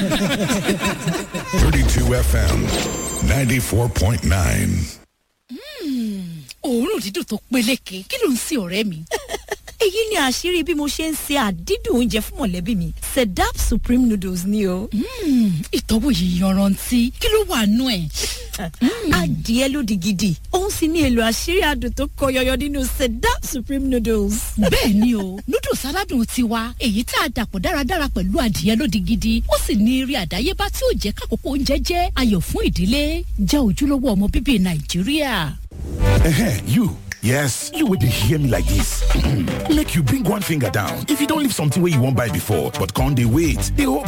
32 FM 94.9. Òórùn dídùn tó peléke, kí ló ń ṣe ọ̀rẹ́ mi? Èyí ni àṣírí bí mo ṣe ń ṣe àdídùn oúnjẹ fún mọ̀lẹ́bí mi. Sedap Supreme Noodles ni o. Ìtọ́wò yìí yanrantí, kí ló wà nú ẹ̀? Adìẹ lódì gidi, òun sì ní èlò àṣírí adùn tó kọ yọyọ nínú Sedap Supreme Noodles. Bẹ́ẹ̀ ni o, noodles aládùn tiwa, èyí tá a dàpọ̀ dáradára pẹ̀lú adìẹ lódì gidi, ó sì ní eré àdáyébá tí ó jẹ́ kákòókò oúnjẹ jẹ́ ayọ̀ fún ìdílé, jẹ́ ojúlówó ọmọ bíbí Nàìjíríà. You. Yes, you would hear me like this. Make you bring one finger down. If you don't leave something where you won't buy before, but can't they wait? They hope